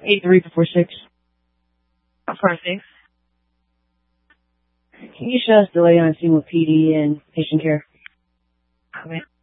8346. 46. Can you show us delay on scene with PD and patient care? Okay.